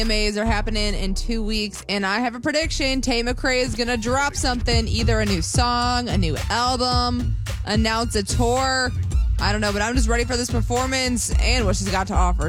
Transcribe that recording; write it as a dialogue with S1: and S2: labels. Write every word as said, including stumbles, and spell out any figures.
S1: V M As are happening in two weeks, and I have a prediction. Tate McRae is going to drop something, either a new song, a new album, announce a tour. I don't know, but I'm just ready for this performance and what she's got to offer.